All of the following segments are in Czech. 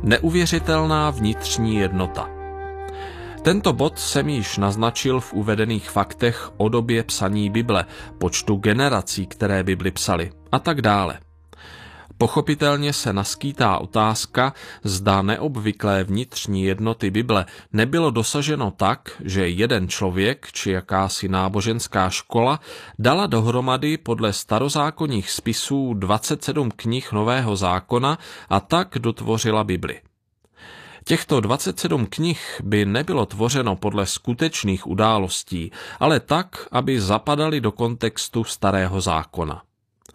Neuvěřitelná vnitřní jednota. Tento bod jsem již naznačil v uvedených faktech o době psaní Bible, počtu generací, které Bibli psali a tak dále. Pochopitelně se naskýtá otázka, zda neobvyklé vnitřní jednoty Bible nebylo dosaženo tak, že jeden člověk či jakási náboženská škola dala dohromady podle starozákonních spisů 27 knih Nového zákona a tak dotvořila Bibli. Těchto 27 knih by nebylo tvořeno podle skutečných událostí, ale tak, aby zapadaly do kontextu Starého zákona.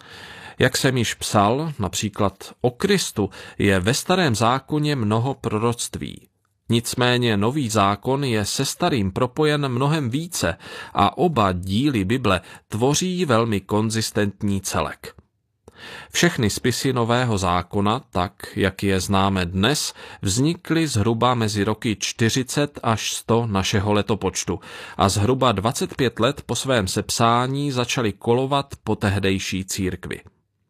Jak jsem již psal, například o Kristu je ve Starém zákoně mnoho proroctví. Nicméně Nový zákon je se Starým propojen mnohem více a oba díly Bible tvoří velmi konzistentní celek. Všechny spisy Nového zákona, tak jak je známe dnes, vznikly zhruba mezi roky 40 až 100 našeho letopočtu a zhruba 25 let po svém sepsání začaly kolovat po tehdejší církvi.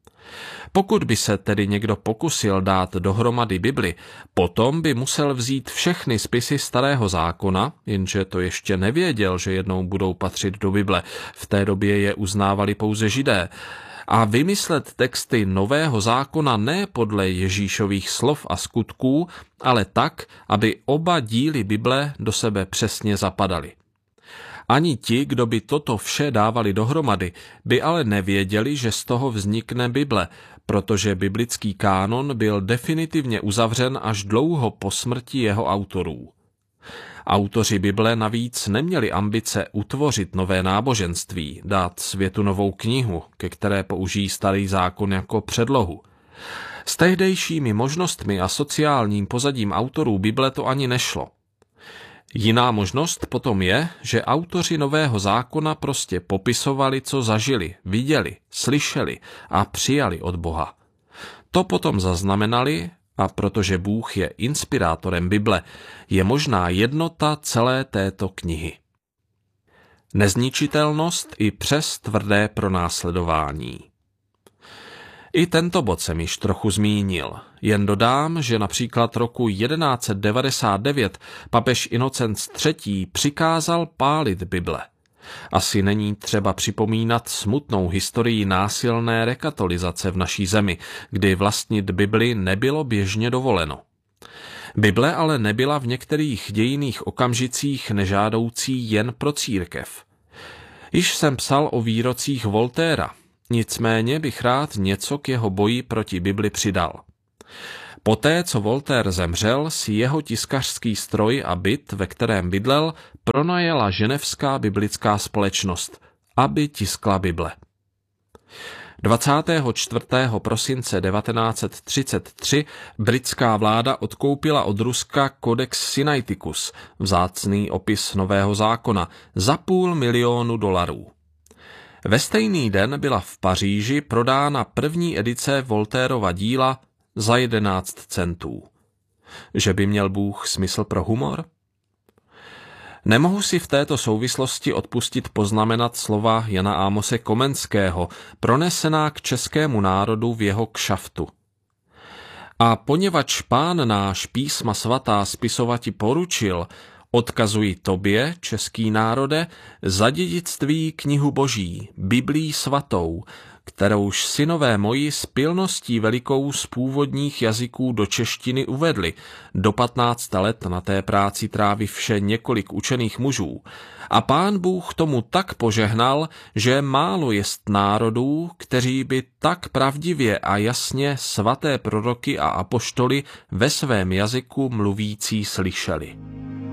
Pokud by se tedy někdo pokusil dát dohromady Bibli, potom by musel vzít všechny spisy Starého zákona, jenže to ještě nevěděl, že jednou budou patřit do Bible, v té době je uznávali pouze Židé, a vymyslet texty Nového zákona ne podle Ježíšových slov a skutků, ale tak, aby oba díly Bible do sebe přesně zapadaly. Ani ti, kdo by toto vše dávali dohromady, by ale nevěděli, že z toho vznikne Bible, protože biblický kánon byl definitivně uzavřen až dlouho po smrti jeho autorů. Autoři Bible navíc neměli ambice utvořit nové náboženství, dát světu novou knihu, ke které použijí Starý zákon jako předlohu. S tehdejšími možnostmi a sociálním pozadím autorů Bible to ani nešlo. Jiná možnost potom je, že autoři Nového zákona prostě popisovali, co zažili, viděli, slyšeli a přijali od Boha. To potom zaznamenali, a protože Bůh je inspirátorem Bible, je možná jednota celé této knihy. Nezničitelnost i přes tvrdé pronásledování. I tento bod jsem již trochu zmínil. Jen dodám, že například roku 1199 papež Inocens III. Přikázal pálit Bible. Asi není třeba připomínat smutnou historii násilné rekatolizace v naší zemi, kdy vlastnit Bibli nebylo běžně dovoleno. Bible ale nebyla v některých dějinných okamžicích nežádoucí jen pro církev. Již jsem psal o výrocích Voltaira, nicméně bych rád něco k jeho boji proti Bibli přidal. Poté, co Voltaire zemřel, si jeho tiskařský stroj a byt, ve kterém bydlel, pronajala Ženevská biblická společnost, aby tiskla Bible. 24. prosince 1933 britská vláda odkoupila od Ruska Codex Sinaiticus, vzácný opis Nového zákona, za $500 000. Ve stejný den byla v Paříži prodána první edice Voltairova díla za 11 centů. Že by měl Bůh smysl pro humor? Nemohu si v této souvislosti odpustit poznamenat slova Jana Ámose Komenského, pronesená k českému národu v jeho kšaftu. A poněvadž Pán náš písma svatá spisovati poručil, odkazuji tobě, český národe, za dědictví knihu Boží, Biblii svatou, kterouž synové moji s pilností velikou z původních jazyků do češtiny uvedli. Do 15 let na té práci tráví vše několik učených mužů. A Pán Bůh tomu tak požehnal, že málo jest národů, kteří by tak pravdivě a jasně svaté proroky a apoštoly ve svém jazyku mluvící slyšeli.